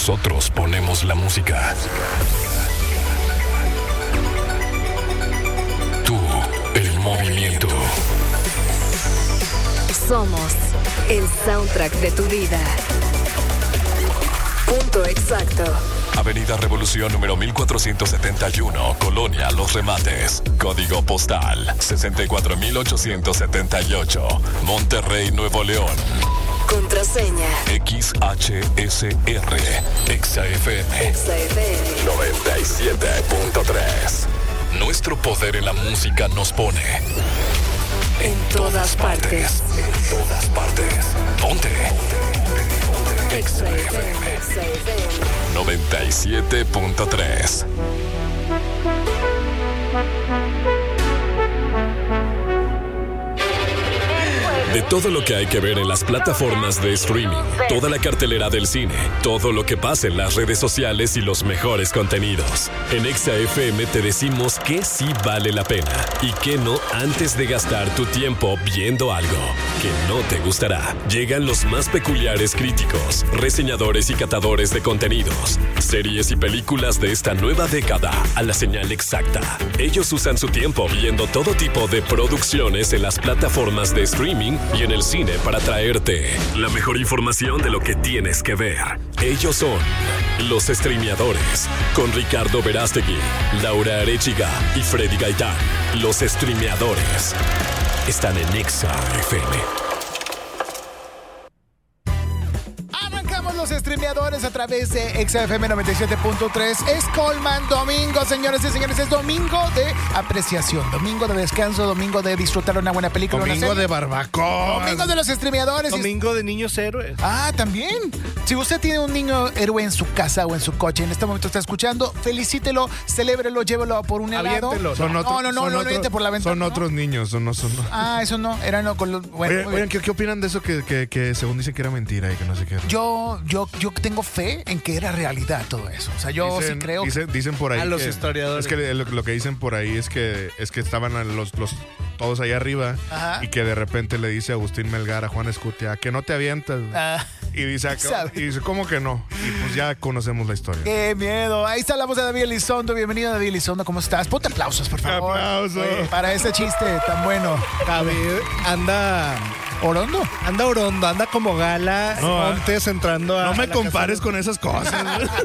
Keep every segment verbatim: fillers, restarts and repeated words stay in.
Nosotros ponemos la música. Tú, el movimiento. Somos el soundtrack de tu vida. Punto exacto. Avenida Revolución número mil cuatrocientos setenta y uno, Colonia Los Remates. Código postal sesenta y cuatro mil ochocientos setenta y ocho, Monterrey, Nuevo León. Contraseña X H S R, Exa F M, Exa F M noventa y siete punto tres. Nuestro poder en la música nos pone en, en todas partes. partes. En todas partes. Ponte. Exa F M noventa y siete punto tres. De todo lo que hay que ver en las plataformas de streaming, toda la cartelera del cine, todo lo que pasa en las redes sociales y los mejores contenidos. En Exa F M te decimos que sí vale la pena y que no antes de gastar tu tiempo viendo algo que no te gustará. Llegan los más peculiares críticos, reseñadores y catadores de contenidos, series y películas de esta nueva década a la señal exacta. Ellos usan su tiempo viendo todo tipo de producciones en las plataformas de streaming y en el cine para traerte la mejor información de lo que tienes que ver. Ellos son los streameadores, con Ricardo Verástegui, Laura Arechiga y Freddy Gaitán. Los streameadores están en Exa F M. Los streameadores a través de Exa F M noventa y siete punto tres. Es Colman Domingo, señores y señores. Es domingo de apreciación, domingo de descanso, domingo de disfrutar una buena película. Domingo una de barbacoa. Domingo de los streameadores. Domingo de niños héroes. Ah, también. Si usted tiene un niño héroe en su casa o en su coche, en este momento está escuchando, felicítelo, celébrelo, llévelo por un helado. Aviéntelo. Son otro, no, no, no, son no, otro, no, por la ventana. Son ¿no? otros niños, son, no son. Ah, eso no, era no con los. Bueno, Oye, oigan, ¿qué, ¿qué opinan de eso que, que, que según dicen que era mentira y que no sé qué? Yo, yo, yo tengo fe en que era realidad todo eso. O sea, yo dicen, sí creo. Dicen, dicen por ahí. A los que, historiadores. Es que lo, lo que dicen por ahí es que es que estaban los, los todos ahí arriba. Ajá. Y que de repente le dice Agustín Melgar a Juan Escutia que no te avientas. Ah, y dice, ¿sabe? y dice, ¿cómo que no? Y pues ya conocemos la historia. ¡Qué miedo! Ahí está la voz de David Elizondo. Bienvenido, David Elizondo. ¿Cómo estás? Ponte aplausos, por favor. Aplausos. Oye, para ese chiste tan bueno. David anda... ¿Orondo? Anda orondo, anda como Gala No, Montes entrando a... No me a la compares casa. con esas cosas.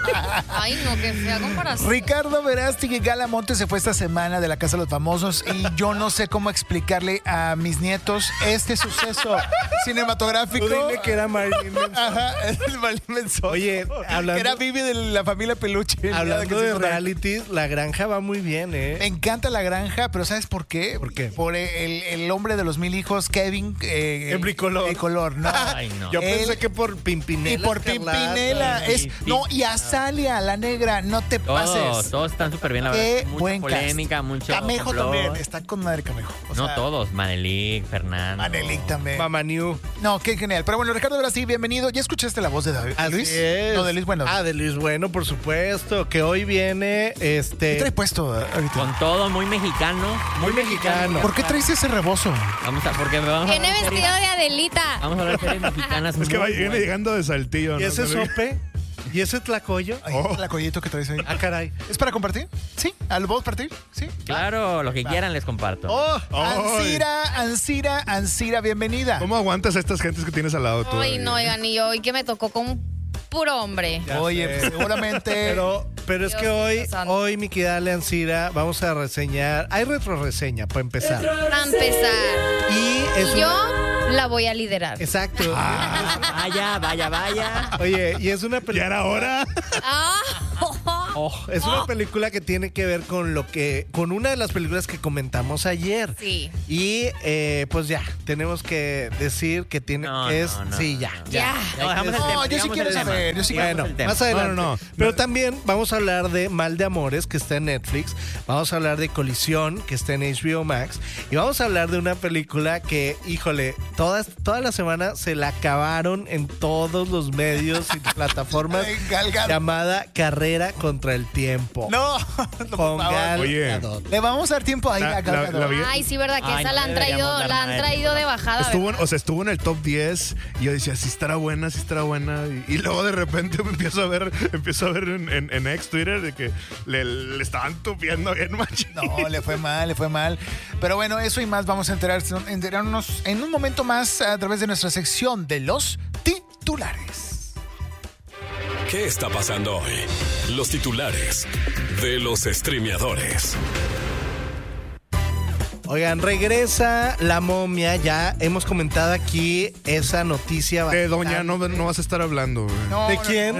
Ay, no, qué fea comparación. Ricardo Verástegui y Gala Montes se fue esta semana de la Casa de los Famosos y yo no sé cómo explicarle a mis nietos este suceso cinematográfico. Tú dile que era Marilyn Manson. Ajá, es Marilyn Manson. Oye, hablando, Que era Vivi de la familia Peluche. el día que hablando se de hizo- reality, La Granja va muy bien, Me ¿eh? encanta La Granja, pero ¿sabes por qué? ¿Por qué? Por el, el hombre de los mil hijos, Kevin. Eh, El bricolor. Bricolor, no. Ay, no. Yo Él- pensé que por Pimpinela. Y por Escarlata, Pimpinela. y- Es, no, y Azalia, la negra, no te Todos, pases. todos están súper bien, la verdad. Qué Mucha buen polémica, cast. mucho Camejo complot. también, está con madre Camejo. O No sea, todos, Manelik, Fernando. Manelik también. Mamá New. No, qué genial. Pero bueno, Ricardo, ahora sí, bienvenido. ¿Ya escuchaste la voz de David? Así Luis? es. No, de Luis Bueno. Ah, de Luis Bueno, por supuesto. Que hoy viene, este... ¿Qué trae puesto ahorita? Con todo muy mexicano. Muy mexicano. ¿Por qué traes ese rebozo? Vamos a, porque vamos a Viene hablar de vestido series- de Adelita. Vamos a hablar de series mexicanas. Es que muy va, viene buenas. llegando de Saltillo. ¿Y ¿no? ese No le- sope? ¿Y ese tlacoyo? Ay, Oh. la collito que traes ahí. Ah, caray. ¿Es para compartir? Sí. ¿Al vos partir? Sí. Claro, lo que quieran les comparto. ¡Oh! Ansira, Ansira, Ansira, bienvenida. ¿Cómo aguantas a estas gentes que tienes al lado tú? Ay, no, oigan, y hoy que me tocó con un puro hombre. Ya Oye, sé. pues seguramente. Pero, pero es que Dios hoy, santo. hoy, mi querida Ale Ancira, vamos a reseñar. Hay retro reseña para empezar. Para empezar. Y es Y yo una- la voy a liderar. Exacto. Vaya, vaya, vaya. Oye, y es una ¿Ya película. era hora? Ah, Oh, es una película que tiene que ver con lo que. Con una de las películas que comentamos ayer. sí. Y eh, pues ya, tenemos que decir que tiene No, que es. no, no, sí, no, ya. no. Ya. No, dejamos el No, tema, yo sí digamos quiero el tema. saber, yo sí quiero Bueno, el tema. más adelante. No, no, no. Pero también vamos a hablar de Mal de Amores, que está en Netflix. Vamos a hablar de Colisión, que está en H B O Max. Y vamos a hablar de una película que, híjole, todas, toda la semana se la acabaron en todos los medios y plataformas. Gal Gadot. Llamada Carrera contra contra el tiempo. No, no, Con por favor. Gal Oye. Gadot. Le vamos a dar tiempo ahí La- a Gal la- Gadot. la vi- Ay, sí, verdad que Ay, esa no la han traído, deberíamos dar la han nada de traído de bajada. Estuvo, ¿verdad? o sea, estuvo en el top diez y yo decía, sí estará buena, sí estará buena. Y, y luego de repente me empiezo a ver, empiezo a ver en, en, en ex Twitter de que le, le estaban tupiendo bien machín. No, le fue mal, le fue mal. Pero bueno, eso y más vamos a enterarse- enterarnos en un momento más a través de nuestra sección de los titulares. ¿Qué está pasando hoy? Los titulares de los streameadores. Oigan, regresa La Momia. Ya hemos comentado aquí esa noticia. De doña, no, bastante. no vas a estar hablando, güey. No, ¿De no, quién?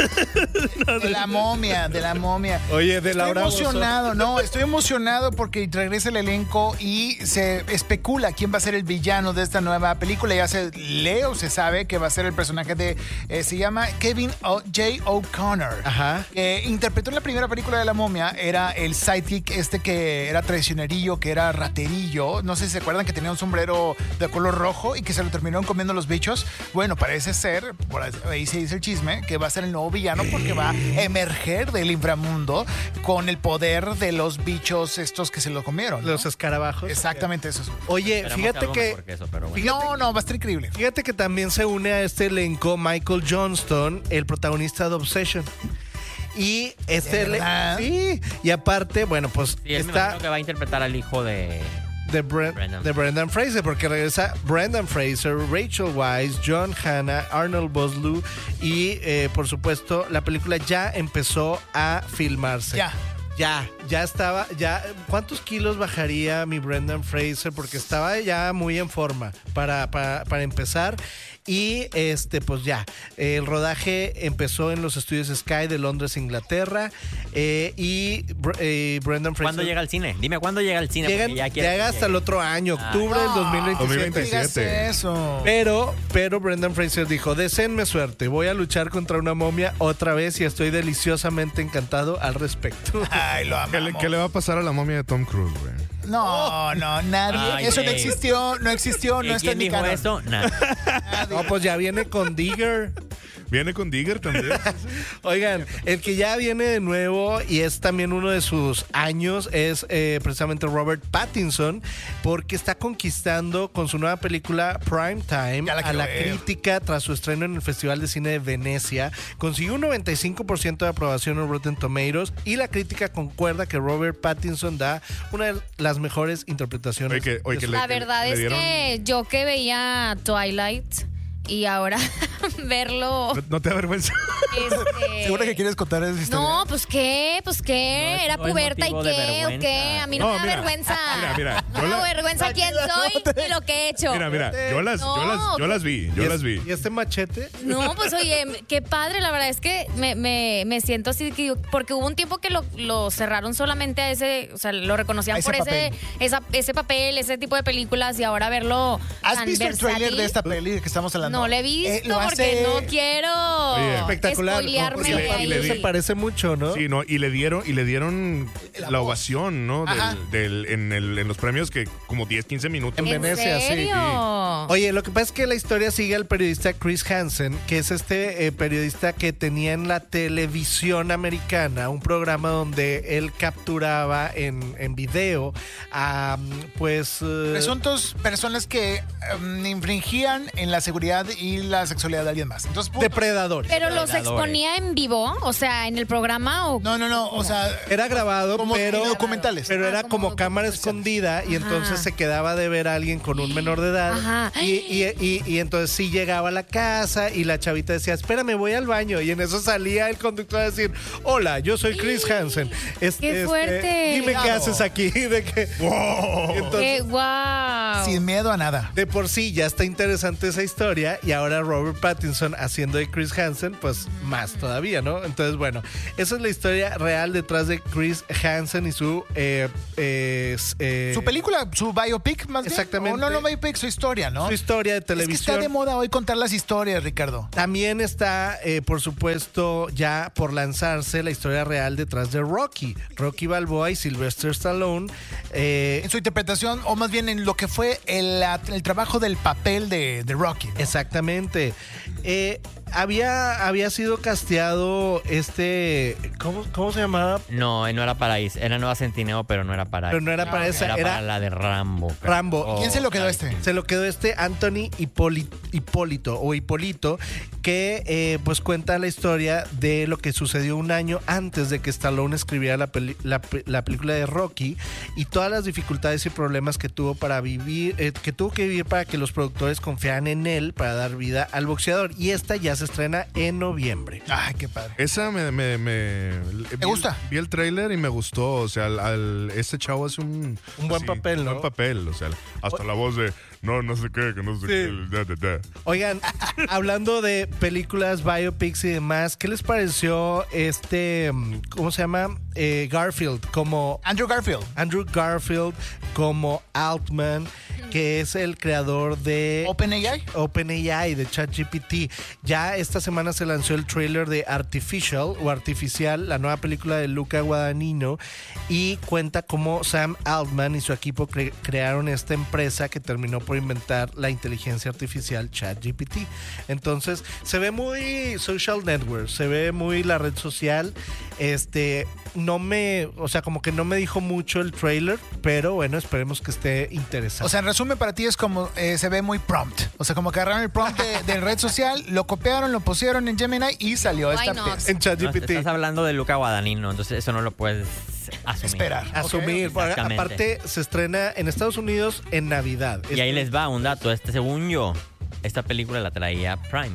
De la momia, de la momia. Oye, de Estoy Laura Bozo. emocionado, no, estoy emocionado porque regresa el elenco y se especula quién va a ser el villano de esta nueva película. Ya se lee o se sabe que va a ser el personaje de, eh, se llama Kevin o- J. O'Connor. Ajá. Que interpretó en la primera película de la momia, era el sidekick este que era traicionerillo, que era raterillo. No sé si se acuerdan que tenía un sombrero de color rojo y que se lo terminaron comiendo los bichos. Bueno, parece ser, por ahí se dice el chisme, que va a ser el nuevo villano porque va a emerger del inframundo con el poder de los bichos estos que se lo comieron, ¿no? Los escarabajos. Exactamente eso. es. Oye, Esperamos fíjate algo que, mejor que eso, pero bueno. No, no, va a estar increíble. fíjate que también se une a este elenco Michael Johnston, el protagonista de Obsession. Y este ¿De verdad? sí, y aparte, bueno, pues Sí, él me está imagino que va a interpretar al hijo de... de, Bren- Brendan. de Brendan Fraser, porque regresa Brendan Fraser, Rachel Weisz, John Hannah, Arnold Vosloo y eh, por supuesto la película ya empezó a filmarse. Ya. Ya, ya estaba, ya, ¿cuántos kilos bajaría mi Brendan Fraser? Porque estaba ya muy en forma para, para, para empezar. Y este, pues ya, el rodaje empezó en los estudios Sky de Londres, Inglaterra. eh, y Br- eh, Brendan Fraser. ¿Cuándo llega al cine? Dime, ¿cuándo llega al cine? Llegan- Porque ya quiero llega que hasta el llegue. otro año, Ah. octubre del dos mil veintisiete. dos mil veintisiete. Digas eso. Pero, pero Brendan Fraser dijo, deseenme suerte, voy a luchar contra una momia otra vez y estoy deliciosamente encantado al respecto. Ay, lo ¿Qué le, amamos. qué le va a pasar a la momia de Tom Cruise, güey? No, no, nadie. Ay, eso no güey. existió, no existió, ¿Y no está quién en mi dijo canon. esto? Nada. No, pues ya viene con Digger. Viene con Digger también. Oigan, el que ya viene de nuevo y es también uno de sus años es eh, precisamente Robert Pattinson, porque está conquistando con su nueva película Primetime Ya la a quiero la ver. crítica tras su estreno en el Festival de Cine de Venecia. Consiguió un noventa y cinco por ciento de aprobación en Rotten Tomatoes y la crítica concuerda que Robert Pattinson da una de las mejores interpretaciones. Oye, que- oye, de que su- le- La verdad le es dieron- que yo que veía Twilight y ahora verlo. ¿No, no te da vergüenza? este, ¿Segura que quieres contar esa historia? No, pues qué, pues qué, No es- era no es puberta y motivo de qué, o vergüenza. qué. A mí no, No, me da mira, vergüenza. mira, mira, no yo me da la- vergüenza quién soy y lo que he hecho. Mira, mira, yo las, yo las, yo las vi, yo ¿Y las es- vi. ¿Y este machete? No, pues oye, qué padre, la verdad es que me, me, me siento así, que- porque hubo un tiempo que lo, lo cerraron solamente a ese, o sea, lo reconocían A ese por ese, papel. esa, ese papel, ese tipo de películas y ahora verlo ¿Has tan visto el trailer versátil, de esta peli que estamos hablando? No lo he Eh, visto lo porque hace- no quiero Oye, Espectacular. spoilearme porque y le- aparte y le ahí. di- se parece mucho, ¿no? Sí, no, y le dieron, y le dieron La la, voz. ovación, ¿no? Ajá. Del, del- en, el, en los premios que como diez, quince minutos. En ¿En Venecia, sí. serio? Oye, lo que pasa es que la historia sigue al periodista Chris Hansen, que es este eh, periodista que tenía en la televisión americana un programa donde él capturaba en, en video a, pues... eh, Presuntos personas que um, infringían en la seguridad y la sexualidad de alguien más. Entonces, punto. depredadores. Pero los Predadores. exponía en vivo, o sea, en el programa o No, no, no, o sea, Era grabado, como pero, en documentales. pero Ah, era como como cámara documentales. escondida y Ajá. entonces se quedaba de ver a alguien con un menor de edad. Ajá. Y, y- y- y entonces sí llegaba a la casa y la chavita decía, espérame, voy al baño. Y en eso salía el conductor a decir, hola, yo soy Chris Hansen. Este, ¡Qué este, fuerte! dime qué Claro. haces aquí. De que, ¡Wow! Y entonces, qué guau. sin miedo a nada. de por sí ya está interesante esa historia y ahora Robert Pattinson haciendo de Chris Hansen, pues más todavía, ¿no? Entonces, bueno, esa es la historia real detrás de Chris Hansen y su... eh, eh, s- eh, Su película, su biopic más bien. Exactamente. O no, no biopic, su historia, ¿no? su historia de Es que televisión. está de moda hoy contar las historias, Ricardo. También está, eh, por supuesto, ya por lanzarse la historia real detrás de Rocky. Rocky Balboa y Sylvester Stallone. eh, En su interpretación, o más bien en lo que fue el, el trabajo del papel de, de Rocky, ¿no? Exactamente. Eh, había, había sido casteado este. ¿Cómo, cómo se llamaba? No, no era para Is, era Nueva Centineo, pero no era para Pero no era para esa, era, era para la de Rambo. creo. Rambo. Oh, ¿Quién se lo quedó ay, este? Se lo quedó este Anthony Hipoli- Hipólito o Hipólito, que eh, pues cuenta la historia de lo que sucedió un año antes de que Stallone escribiera la, peli- la, pe- la película de Rocky y todas las dificultades y problemas que tuvo para vivir, eh, que tuvo que vivir para que los productores confiaran en él para dar vida al boxeador. Y esta ya se estrena en noviembre. Ay, qué padre. Esa me... me, me ¿Te gusta? Vi el tráiler y me gustó. O sea, al, al- este chavo hace un... Un buen papel, un ¿no? buen papel. O sea, hasta la voz de... No, no sé qué, que no sé qué. Da, da, da. Oigan, hablando de películas, biopics y demás, ¿qué les pareció este, mm, ¿cómo se llama? Eh, Garfield, como Andrew Garfield. Andrew Garfield, como Altman, que es el creador de OpenAI. OpenAI, de ChatGPT. Ya esta semana se lanzó el trailer de Artificial o Artificial, la nueva película de Luca Guadagnino, y cuenta cómo Sam Altman y su equipo cre- crearon esta empresa que terminó por inventar la inteligencia artificial ChatGPT. Entonces, se ve muy social network, se ve muy la red social. Este, no me, o sea, como que no me dijo mucho el trailer, pero bueno, esperemos que esté interesante. O sea, en resumen, para ti es como eh, se ve muy prompt. O sea, como que agarraron el prompt de, de red social, lo copiaron, lo pusieron en Gemini y salió Why esta not? pieza. en No, ChatGPT. estás hablando de Luca Guadagnino, entonces eso no lo puedes asumir. Esperar. Asumir. Ok. Porque Exactamente. aparte, se estrena en Estados Unidos en Navidad. Y ahí les va un dato. Este, según yo, esta película la traía Prime.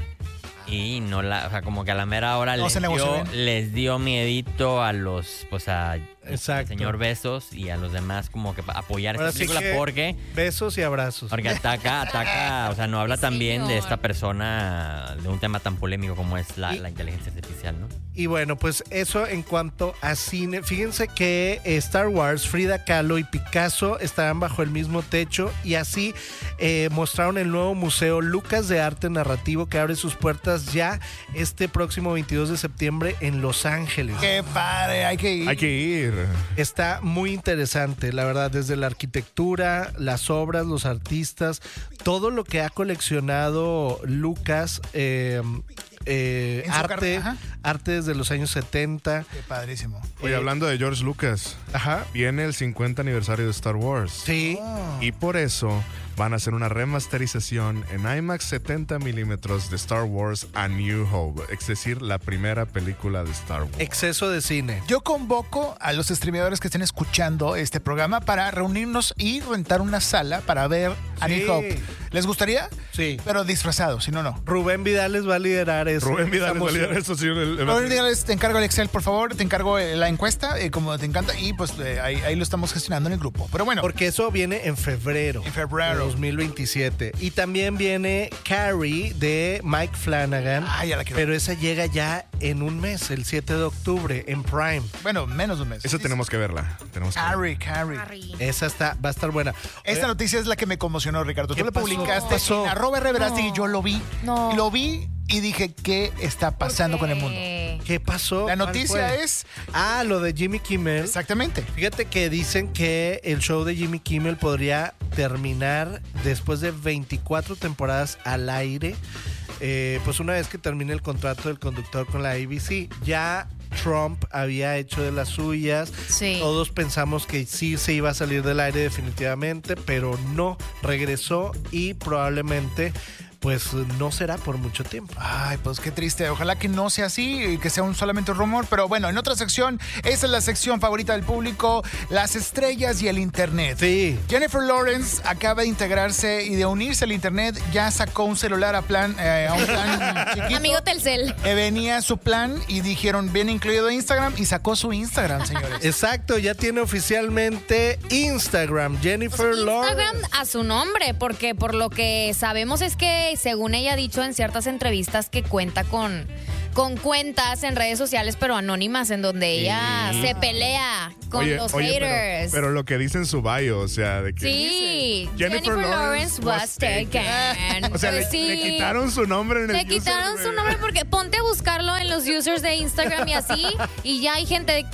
Y no la, o sea, como que a la mera hora No les se negoció dio, bien. les dio miedito a los, pues a Exacto. al señor Besos y a los demás como que pa- apoyar Ahora esta sí película que porque besos y abrazos. porque ataca, ataca, o sea, no habla tan bien de Señor. esta persona, de un tema tan polémico como es la, Y- la inteligencia artificial, ¿no? Y bueno, pues eso en cuanto a cine. Fíjense que eh, Star Wars, Frida Kahlo y Picasso estarán bajo el mismo techo y así eh, mostraron el nuevo museo Lucas de Arte Narrativo que abre sus puertas ya este próximo veintidós de septiembre en Los Ángeles. Qué padre, hay que ir. Hay que ir. Está muy interesante, la verdad, desde la arquitectura, las obras, los artistas, todo lo que ha coleccionado Lucas, eh, eh, En su arte, carrera, ajá. arte desde los años setenta. Qué padrísimo. Oye, Eh, hablando de George Lucas, Ajá. viene el cincuenta aniversario de Star Wars. Sí. Y por eso van a hacer una remasterización en IMAX setenta milímetros de Star Wars A New Hope, es decir, la primera película de Star Wars. Exceso de cine. Yo convoco a los streameadores que estén escuchando este programa para reunirnos y rentar una sala para ver A New Sí. Hope. ¿Les gustaría? Sí. Pero disfrazados, si no, no. Rubén Vidal les va a liderar eso. Rubén Vidal Esa les va a liderar moción. eso, sí, el- el- Ahora dígales, te encargo el Excel, por favor, te encargo eh, la encuesta, eh, como te encanta, y pues eh, ahí, ahí lo estamos gestionando en el grupo. Pero bueno, Porque eso viene en febrero. En febrero. de dos mil veintisiete. Y también viene Carrie de Mike Flanagan. Ah, ya la quiero. Pero esa llega ya en un mes, el siete de octubre, en Prime. bueno, menos de un mes. Esa tenemos que verla. Tenemos que verla. Carrie, Carrie. Harry. Esa está, va a estar buena. Esta Oiga, noticia es la que me conmocionó, Ricardo. ¿Qué Tú la pasó? publicaste ¿Qué pasó? en arroba reverasti y yo lo vi. No. Lo vi y dije, ¿qué está pasando con el mundo? Eh, ¿Qué pasó? La ¿Cuál noticia fue? es... Ah, lo de Jimmy Kimmel. Exactamente. Fíjate que dicen que el show de Jimmy Kimmel podría terminar después de veinticuatro temporadas al aire. Eh, pues una vez que termine el contrato del conductor con la A B C. Ya Trump había hecho de las suyas. Sí. Todos pensamos que sí se iba a salir del aire definitivamente, pero no. Regresó y probablemente pues no será por mucho tiempo. Ay, pues qué triste. Ojalá que no sea así y que sea un solamente un rumor. Pero bueno, en otra sección, esa es la sección favorita del público, las estrellas y el internet. Sí. Jennifer Lawrence acaba de integrarse y de unirse al internet. Ya sacó un celular a plan, eh, a un plan chiquito. Amigo Telcel. Eh, venía su plan y dijeron, viene incluido Instagram, y sacó su Instagram, señores. Exacto, ya tiene oficialmente Instagram, Jennifer Instagram Lawrence. a su nombre, porque por lo que sabemos es que, según ella ha dicho en ciertas entrevistas, que cuenta con, con cuentas en redes sociales, pero anónimas, en donde ella Sí. se pelea con Oye, los oye, pero- haters. Pero, lo que dice en su bio, o sea, de que sí, dice, Jennifer, Lawrence was taken. O sea, Pues le, sí. le quitaron su nombre en el Le quitaron user, su güey. nombre porque ponte a buscarlo en los users de Instagram y así, y ya hay gente de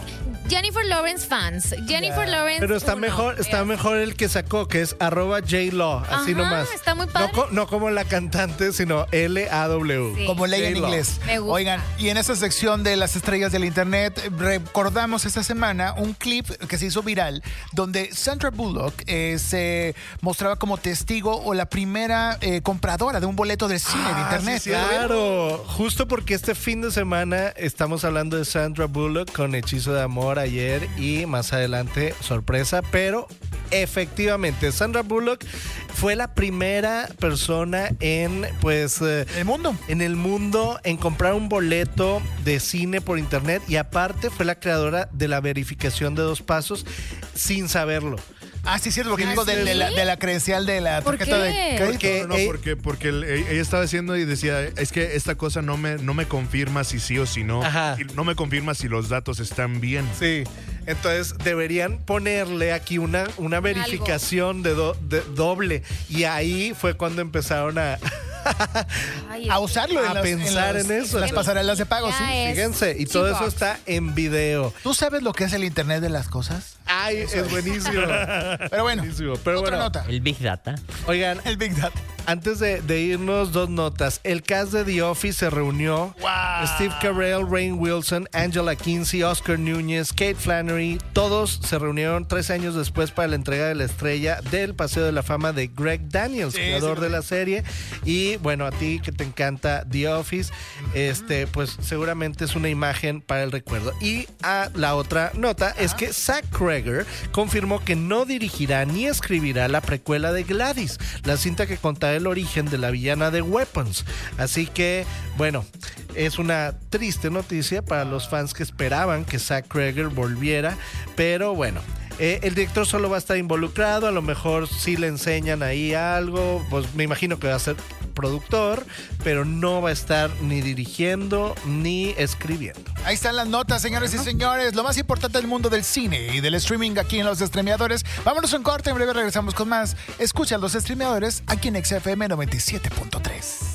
Jennifer Lawrence fans. Jennifer Lawrence. Pero está uno. mejor, está Es- mejor el que sacó, que es arroba J-Law, así Ajá, nomás. está muy padre. No, co- no como la cantante, sino L A W. Sí. Como ley en J-Lo. inglés. Me gusta. Oigan, y en esta sección de las estrellas del internet, recordamos esta semana un clip que se hizo viral donde Sandra Bullock eh, se mostraba como testigo o la primera eh, compradora de un boleto del cine de internet. sí, Claro, justo porque este fin de semana estamos hablando de Sandra Bullock con Hechizo de Amor ayer y más adelante sorpresa, pero efectivamente Sandra Bullock fue la primera persona en pues eh, El mundo. en el mundo en comprar un boleto de cine por internet y aparte fue la creadora de la verificación de dos pasos sin saberlo. Ah, sí, cierto, porque ¿Ah, digo de, sí? de la, de la credencial de la ¿Por tarjeta qué? de crédito. Porque No, no, eh, porque, porque el- e- ella estaba haciendo y decía, es que esta cosa no me, no me confirma si sí o si no. Ajá. Y no me confirma si los datos están bien. Sí, entonces deberían ponerle aquí una, una verificación de, do- de doble y ahí fue cuando empezaron a, Ay, A usarlo A en las, pensar las- en eso. las pasarelas de pago, Ya sí. es. fíjense, y todo eso Chibox. está en video. ¿Tú sabes lo que es el internet de las cosas? Ay, es buenísimo. Pero bueno, Buenísimo, pero otra bueno. nota. El Big Data. Oigan, El Big Data. antes de, de irnos, dos notas. El cast de The Office se reunió. Wow. Steve Carell, Rainn Wilson, Angela Kinsey, Oscar Núñez, Kate Flannery, todos se reunieron tres años después para la entrega de la estrella del Paseo de la Fama de Greg Daniels, Sí, creador sí, de la serie. Y bueno, a ti que te encanta The Office, este, pues seguramente es una imagen para el recuerdo. Y a la otra nota es que Zach Cregger confirmó que no dirigirá ni escribirá la precuela de Gladys, la cinta que contará el origen de la villana de Weapons. Así que, bueno, es una triste noticia para los fans que esperaban que Zach Cregger volviera, pero bueno. Eh, el director solo va a estar involucrado, a lo mejor sí le enseñan ahí algo, pues me imagino que va a ser productor, pero no va a estar ni dirigiendo ni escribiendo. Ahí están las notas, señores y señores. Lo más importante del mundo del cine y del streaming aquí en Los Streameadores. Vámonos a un corte, en breve regresamos con más. Escucha Los Streameadores aquí en X F M noventa y siete punto tres.